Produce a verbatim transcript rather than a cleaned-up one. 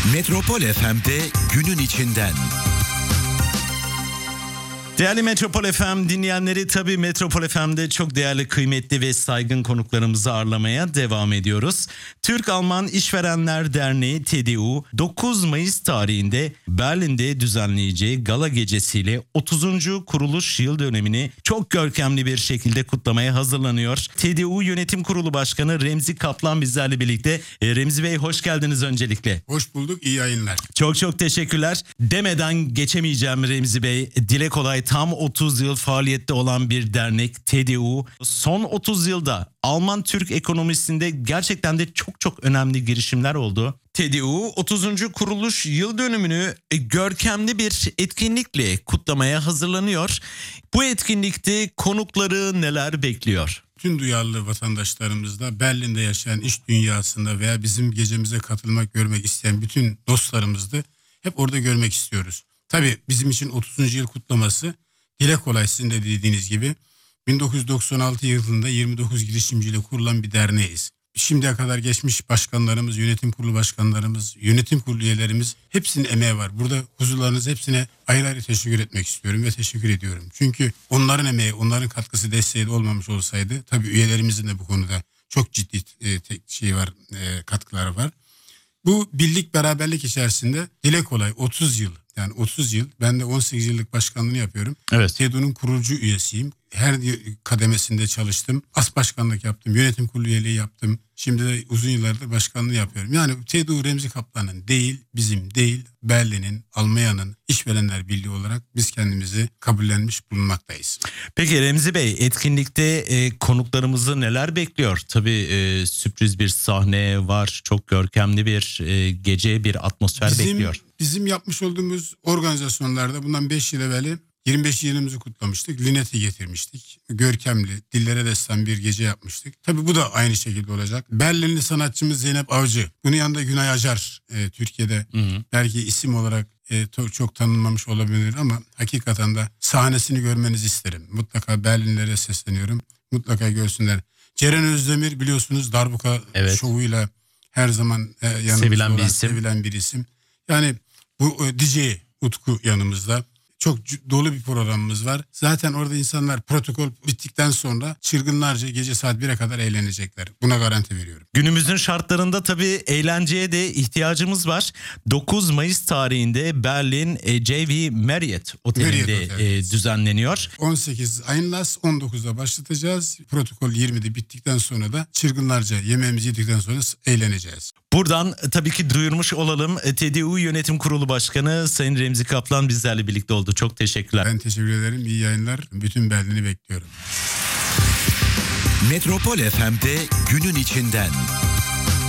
Metropol F M'de günün içinden. Değerli Metropol F M dinleyenleri, tabii Metropol F M'de çok değerli, kıymetli ve saygın konuklarımızı ağırlamaya devam ediyoruz. Türk-Alman İşverenler Derneği T D U dokuz Mayıs tarihinde Berlin'de düzenleyeceği gala gecesiyle otuzuncu kuruluş yıl dönemini çok görkemli bir şekilde kutlamaya hazırlanıyor. T D U Yönetim Kurulu Başkanı Remzi Kaplan bizlerle birlikte. E, Remzi Bey, hoş geldiniz öncelikle. Hoş bulduk, iyi yayınlar. Çok çok teşekkürler. Demeden geçemeyeceğim Remzi Bey. Dile kolay tam otuz yıl faaliyette olan bir dernek T D U. Son otuz yılda Alman-Türk ekonomisinde gerçekten de çok çok önemli girişimler oldu. T D U otuzuncu kuruluş yıl dönümünü görkemli bir etkinlikle kutlamaya hazırlanıyor. Bu etkinlikte konukları neler bekliyor? Tüm duyarlı vatandaşlarımızda, Berlin'de yaşayan iş dünyasında veya bizim gecemize katılmak, görmek isteyen bütün dostlarımızı hep orada görmek istiyoruz. Tabii bizim için otuzuncu yıl kutlaması dile kolay, sizin de dediğiniz gibi bin dokuz yüz doksan altı yılında yirmi dokuz girişimciyle kurulan bir derneğiz. Şimdiye kadar geçmiş başkanlarımız, yönetim kurulu başkanlarımız, yönetim kurulu üyelerimiz, hepsinin emeği var. Burada huzurlarınız hepsine ayrı ayrı teşekkür etmek istiyorum ve teşekkür ediyorum. Çünkü onların emeği, onların katkısı, desteği de olmamış olsaydı, tabii üyelerimizin de bu konuda çok ciddi e, tek şey var, e, katkıları var. Bu birlik, beraberlik içerisinde dile kolay otuz yıl, yani otuz yıl, ben de on sekiz yıllık başkanlığını yapıyorum. Evet. T D U'nun kurucu üyesiyim. Her kademesinde çalıştım. As başkanlık yaptım. Yönetim kurulu üyeliği yaptım. Şimdi de uzun yıllardır başkanlığı yapıyorum. Yani T D U Remzi Kaplan'ın değil, bizim değil, Berlin'in, Almanya'nın İşverenler Birliği olarak biz kendimizi kabullenmiş bulunmaktayız. Peki Remzi Bey, etkinlikte e, konuklarımızı neler bekliyor? Tabii e, sürpriz bir sahne var. Çok görkemli bir e, gece, bir atmosfer bizim, bekliyor. Bizim yapmış olduğumuz organizasyonlarda bundan beş yıl evveli yirmi beş yılımızı kutlamıştık. Linet'i getirmiştik. Görkemli, dillere destan bir gece yapmıştık. Tabii bu da aynı şekilde olacak. Berlinli sanatçımız Zeynep Avcı. Bunun yanında Günay Acar. E, Türkiye'de hı hı. belki isim olarak e, çok tanınmamış olabilir ama hakikaten de sahnesini görmenizi isterim. Mutlaka Berlinlilere sesleniyorum. Mutlaka görsünler. Ceren Özdemir, biliyorsunuz, darbuka evet. şovuyla her zaman e, yanımızda sevilen olan, bir isim. sevilen bir isim. Yani bu e, D J Utku yanımızda. Çok dolu bir programımız var. Zaten orada insanlar protokol bittikten sonra çılgınlarca gece saat bire kadar eğlenecekler. Buna garanti veriyorum. Günümüzün şartlarında tabii eğlenceye de ihtiyacımız var. dokuz Mayıs tarihinde Berlin J V Marriott Oteli'nde Marriott Otel. e, düzenleniyor. on sekiz Einlass, on dokuzda başlatacağız. Protokol yirmide bittikten sonra da çılgınlarca yemeğimizi yedikten sonra eğleneceğiz. Buradan tabii ki duyurmuş olalım. T D U Yönetim Kurulu Başkanı Sayın Remzi Kaplan bizlerle birlikte oldu. Çok teşekkürler. Ben teşekkür ederim. İyi yayınlar. Bütün Berlin'i bekliyorum. Metropol F M'de günün içinden.